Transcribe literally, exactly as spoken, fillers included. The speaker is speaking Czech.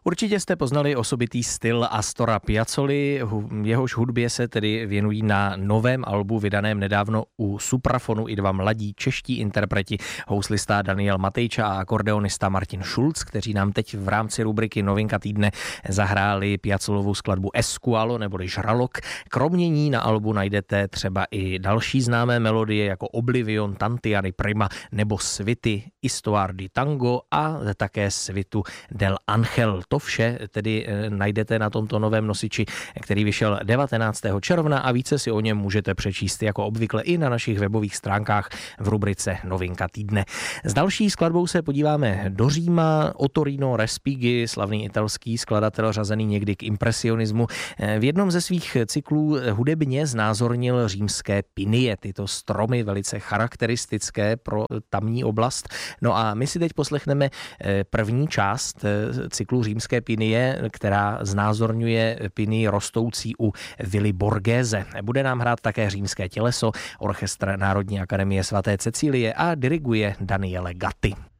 Určitě jste poznali osobitý styl Astora Piazzoli, jehož hudbě se tedy věnují na novém albu vydaném nedávno u Suprafonu i dva mladí čeští interpreti, houslista Daniel Matejča a akordeonista Martin Schulz, kteří nám teď v rámci rubriky Novinka týdne zahráli Piazzolovou skladbu Esqualo neboli Žralok. Kromě ní na albu najdete třeba i další známé melodie jako Oblivion, Tantiany Prima nebo svity Histoire di Tango a také svitu Del Angel. To vše tedy najdete na tomto novém nosiči, který vyšel devatenáctého června a více si o něm můžete přečíst jako obvykle i na našich webových stránkách v rubrice Novinka týdne. S další skladbou se podíváme do Říma. Ottorino Respighi, slavný italský skladatel řazený někdy k impresionismu, v jednom ze svých cyklů hudebně znázornil římské pinie, tyto stromy velice charakteristické pro tamní oblast. No a my si teď poslechneme první část cyklu Římské pinie, která znázorňuje pinii rostoucí u Vily Borghese. Bude nám hrát také Římské těleso, orchestr Národní akademie svaté Cecílie a diriguje Daniele Gatti.